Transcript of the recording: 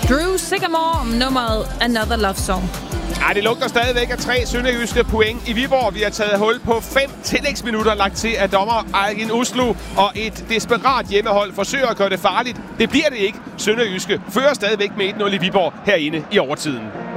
Drew Sycamore, nummeret Another Love Song. Ja, det lugter stadigvæk af 3 sønderjyske point i Viborg. Vi har taget hul på 5 tillægsminutter lagt til af dommer Ejgin Oslo, og et desperat hjemmehold forsøger at gøre det farligt. Det bliver det ikke. Sønderjyske fører stadigvæk med 1-0 i Viborg herinde i overtiden.